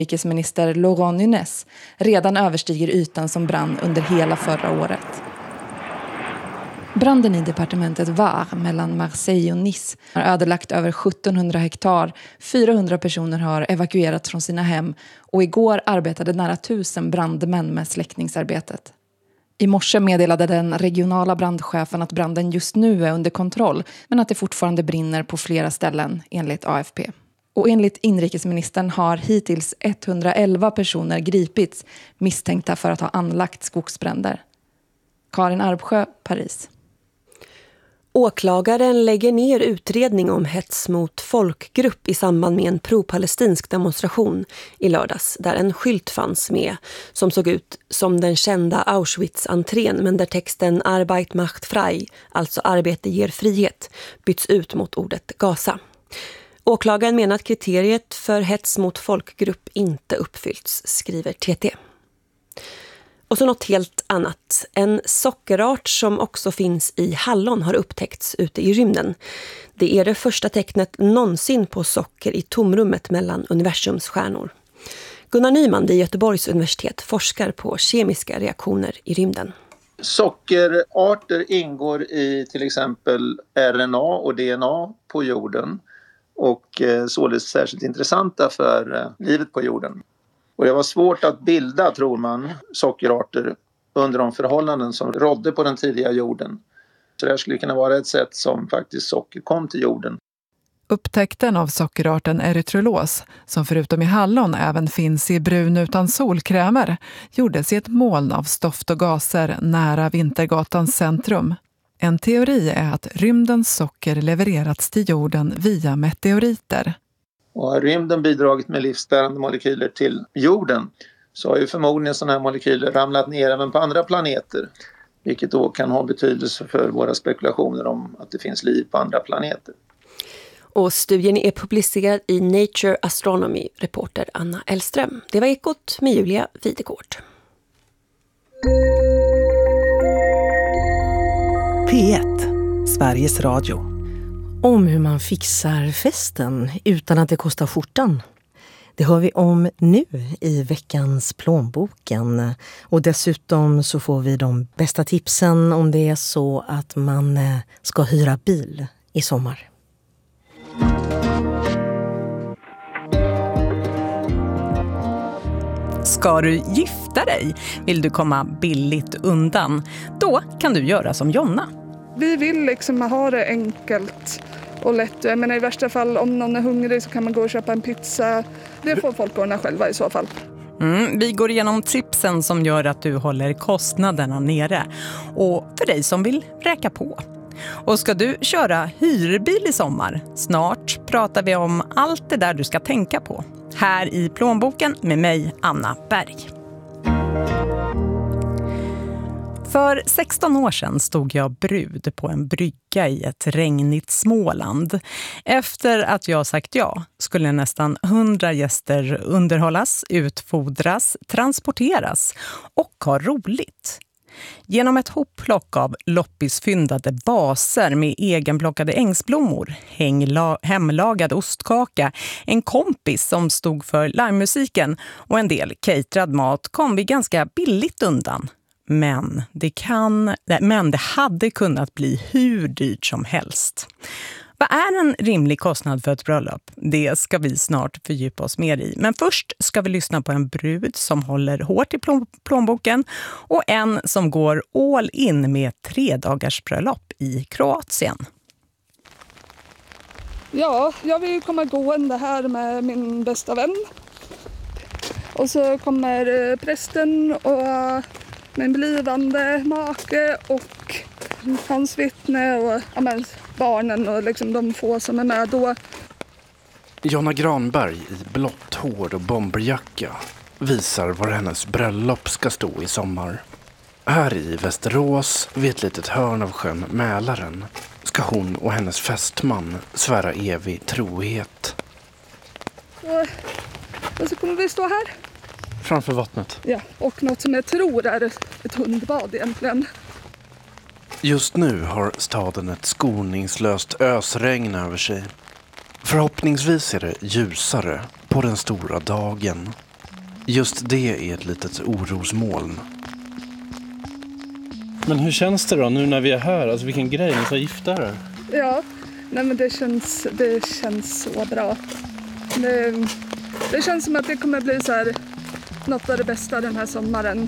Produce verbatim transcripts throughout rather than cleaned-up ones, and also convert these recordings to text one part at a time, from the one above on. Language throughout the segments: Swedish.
Utrikesminister Laurent Nunez redan överstiger ytan som brann under hela förra året. Branden i departementet Var mellan Marseille och Nice har ödelagt över sjuttonhundra hektar. fyrahundra personer har evakuerats från sina hem och igår arbetade nära tusen brandmän med släckningsarbetet. I morse meddelade den regionala brandchefen att branden just nu är under kontroll men att det fortfarande brinner på flera ställen enligt A F P. Och enligt inrikesministern har hittills etthundraelva personer gripits misstänkta för att ha anlagt skogsbränder. Karin Arbsjö, Paris. Åklagaren lägger ner utredning om hets mot folkgrupp i samband med en pro-palestinsk demonstration i lördags där en skylt fanns med som såg ut som den kända Auschwitz-entrén men där texten Arbeit macht frei, alltså arbete ger frihet, byts ut mot ordet Gaza. Åklagaren menar att kriteriet för hets mot folkgrupp inte uppfyllts, skriver T T. Och så något helt annat. En sockerart som också finns i hallon har upptäckts ute i rymden. Det är det första tecknet någonsin på socker i tomrummet mellan universums stjärnor. Gunnar Nyman vid Göteborgs universitet forskar på kemiska reaktioner i rymden. Sockerarter ingår i till exempel R N A och D N A på jorden och således särskilt intressanta för livet på jorden. Och det var svårt att bilda, tror man, sockerarter under de förhållanden som rådde på den tidiga jorden. Så det här skulle kunna vara ett sätt som faktiskt socker kom till jorden. Upptäckten av sockerarten erythrolos, som förutom i hallon även finns i brun utan solkrämer, gjordes i ett moln av stoft och gaser nära Vintergatans centrum. En teori är att rymdens socker levererats till jorden via meteoriter. Och har rymden bidragit med livsbärande molekyler till jorden så har ju förmodligen sådana här molekyler ramlat ner även på andra planeter. Vilket då kan ha betydelse för våra spekulationer om att det finns liv på andra planeter. Och studien är publicerad i Nature Astronomy, reporter Anna Elström. Det var Ekot med Julia Videgård. P ett, Sveriges Radio. Om hur man fixar festen utan att det kostar skjortan. Det hör vi om nu i veckans plånboken. Och dessutom så får vi de bästa tipsen om det är så att man ska hyra bil i sommar. Ska du gifta dig? Vill du komma billigt undan? Då kan du göra som Jonna. Vi vill liksom ha det enkelt och lätt. Jag menar, i värsta fall om någon är hungrig så kan man gå och köpa en pizza. Det får folk ordna själva i så fall. Mm, vi går igenom tipsen som gör att du håller kostnaderna nere. Och för dig som vill räka på. Och ska du köra hyrbil i sommar? Snart pratar vi om allt det där du ska tänka på. Här i plånboken med mig, Anna Berg. För sexton år sedan stod jag brud på en brygga i ett regnigt Småland. Efter att jag sagt ja skulle nästan hundra gäster underhållas, utfodras, transporteras och ha roligt. Genom ett hopplock av loppisfyndade baser med egenplockade ängsblommor, hängla- hemlagad ostkaka, en kompis som stod för livemusiken och en del caterad mat kom vi ganska billigt undan. Men det, kan, men det hade kunnat bli hur dyrt som helst. Vad är en rimlig kostnad för ett bröllop? Det ska vi snart fördjupa oss mer i. Men först ska vi lyssna på en brud som håller hårt i plånboken och en som går all in med tre dagars bröllop i Kroatien. Ja, jag vill komma gående här med min bästa vän. Och så kommer prästen och min blivande make och hans vittne och ja, men, barnen och liksom de få som är med då. Jonna Granberg i blått hår och bomberjacka visar var hennes bröllop ska stå i sommar. Här i Västerås, vid ett litet hörn av sjön Mälaren, ska hon och hennes fästman svära evig trohet. Och, och så kommer vi stå här. Framför vattnet? Ja, och något som jag tror är ett hundbad egentligen. Just nu har staden ett skoningslöst ösregn över sig. Förhoppningsvis är det ljusare på den stora dagen. Just det är ett litet orosmoln. Men hur känns det då nu när vi är här? Alltså vilken grej, ni är så gifta här. Ja, nej men det känns, det känns så bra. Det, det känns som att det kommer bli så här något av det bästa den här sommaren.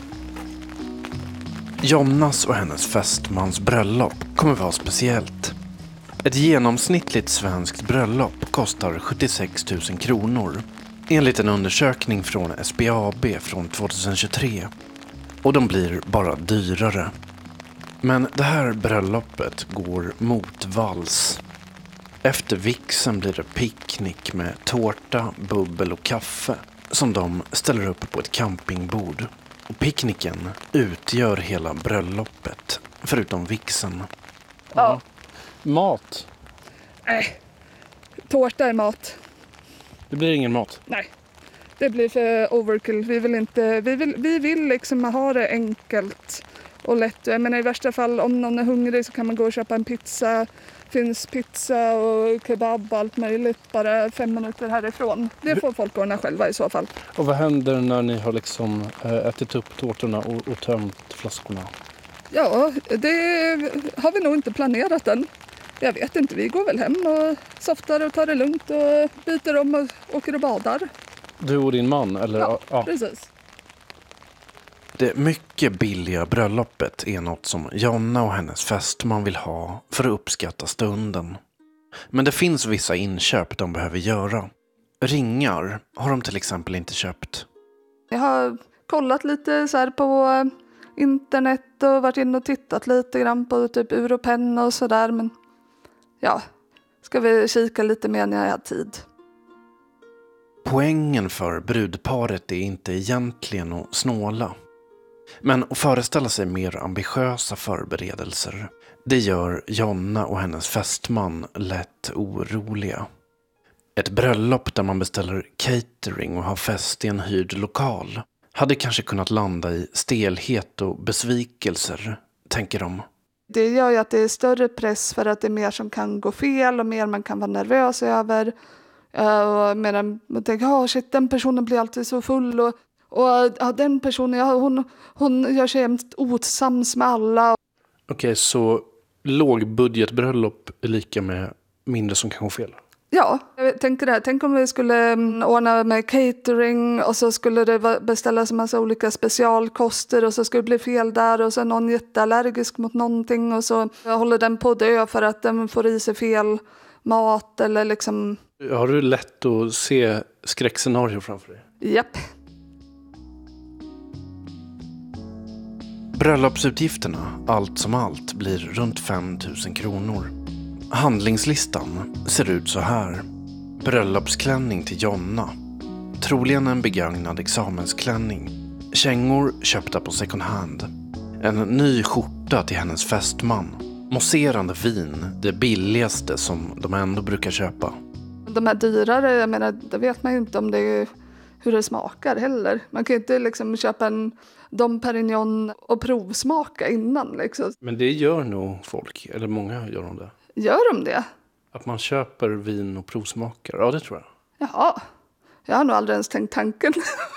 Jonas och hennes fästmans bröllop kommer vara speciellt. Ett genomsnittligt svenskt bröllop kostar sjuttiosex tusen kronor. Enligt en undersökning från S B A B från tjugohundratjugotre. Och de blir bara dyrare. Men det här bröllopet går mot vals. Efter vigseln blir det picknick med tårta, bubbel och kaffe som de ställer upp på ett campingbord. Och picknicken utgör hela bröllopet, förutom vigseln. Ja. Mat? Nej, tårta är mat. Det blir ingen mat? Nej, det blir för overkill. Vi vill inte, vi vill, vi vill liksom ha det enkelt och lätt. Jag menar, i värsta fall om någon är hungrig så kan man gå och köpa en pizza. Finns pizza och kebab och allt möjligt bara fem minuter härifrån. Det får folk ordna själva i så fall. Och vad händer när ni har liksom ätit upp tårtorna och, och tömt flaskorna? Ja, det har vi nog inte planerat än. Jag vet inte, vi går väl hem och softar och tar det lugnt och byter om och åker och badar. Du och din man? Eller? Ja, ja, precis. Det mycket billiga bröllopet är något som Jonna och hennes fästman vill ha för att uppskatta stunden. Men det finns vissa inköp de behöver göra. Ringar har de till exempel inte köpt. Jag har kollat lite så här på internet och varit in och tittat lite grann på typ Europen och sådär. Men ja, ska vi kika lite mer när jag har tid. Poängen för brudparet är inte egentligen att snåla. Men att föreställa sig mer ambitiösa förberedelser, det gör Jonna och hennes fästman lätt oroliga. Ett bröllop där man beställer catering och har fest i en hyrd lokal hade kanske kunnat landa i stelhet och besvikelser, tänker de. Det gör ju att det är större press för att det är mer som kan gå fel och mer man kan vara nervös över. Uh, medan man tänker, oh, shit, den personen blir alltid så full och, och ja, den personen, ja, hon, hon gör sig jämt osams med alla. Okej, okay, så lågbudgetbröllop är lika med mindre som kan gå fel? Ja, jag tänker det här. Tänk om vi skulle ordna med catering och så skulle det beställas en massa olika specialkoster och så skulle det bli fel där och så är någon jätteallergisk mot någonting och så håller den på att dö för att den får i sig fel mat eller liksom. Har du lätt att se skräckscenario framför dig? Japp. Bröllopsutgifterna, allt som allt, blir runt fem tusen kronor. Handlingslistan ser ut så här. Bröllopsklänning till Jonna. Troligen en begagnad examensklänning. Kängor köpta på second hand. En ny skjorta till hennes fästman. Mousserande vin, det billigaste som de ändå brukar köpa. De här dyrare, jag menar, det vet man ju inte om det är, hur det smakar heller. Man kan ju inte liksom köpa en Dom Perignon och provsmaka innan. Liksom. Men det gör nog folk, eller många gör de det. Gör de det? Att man köper vin och provsmakar, ja det tror jag. Jaha, jag har nog aldrig ens tänkt tanken.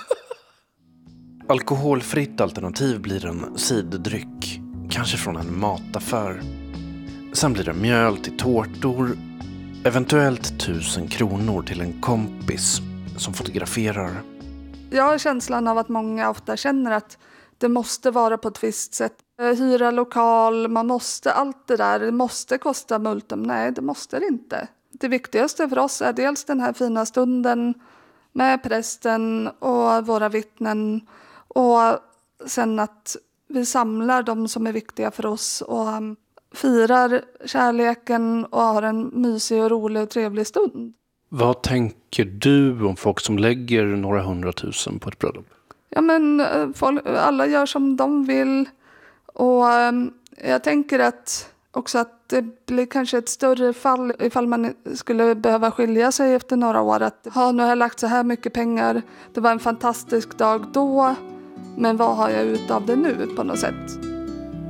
Alkoholfritt alternativ blir en sidodryck, kanske från en mataffär. Sen blir det mjöl till tårtor, eventuellt tusen kronor till en kompis som fotograferar. Jag har känslan av att många ofta känner att det måste vara på ett visst sätt. Hyra lokal, man måste, allt det där, det måste kosta multum. Nej, det måste det inte. Det viktigaste för oss är dels den här fina stunden med prästen och våra vittnen. Och sen att vi samlar de som är viktiga för oss och firar kärleken och har en mysig och rolig och trevlig stund. Vad tänker du om folk som lägger några hundratusen på ett bröllop? Ja, men folk, alla gör som de vill. Och um, jag tänker att också att det blir kanske ett större fall ifall man skulle behöva skilja sig efter några år. Att ha, nu har jag lagt så här mycket pengar. Det var en fantastisk dag då. Men vad har jag ut av det nu på något sätt?